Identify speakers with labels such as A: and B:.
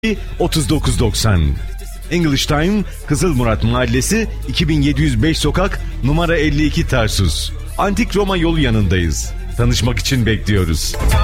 A: 3990. English Time, Kızılmurat Mahallesi, 2705 sokak, numara 52 Tarsus. Antik Roma yolu yanındayız. Tanışmak için bekliyoruz.